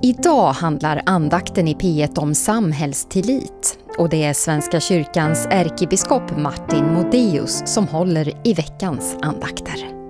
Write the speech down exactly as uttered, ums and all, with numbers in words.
Idag handlar andakten i P ett om samhällstillit och det är Svenska kyrkans ärkebiskop Martin Modéus som håller i veckans andakter.